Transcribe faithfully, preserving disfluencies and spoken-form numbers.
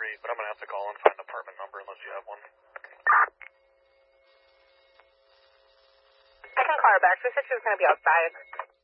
street, but I'm going to have to call and find an apartment number unless you have one. I can call her back. She said she was going to be outside.